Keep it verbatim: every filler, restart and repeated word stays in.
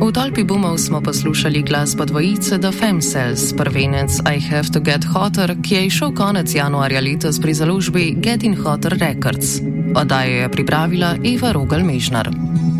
V tolpi bumov smo poslušali glasbo dvojice The Femcells, prvenec I Have to Get Hotter, ki je izšel konec januarja letos pri založbi Getting Hotter Records. Oddajo je pripravila Eva Rogelj-Mežnar.